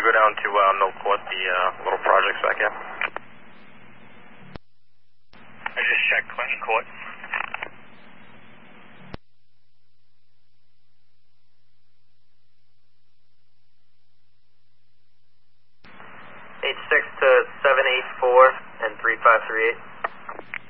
you go down to Mill Court, the little projects back here? I just checked Clinton Court. 86 to 784 and 3538.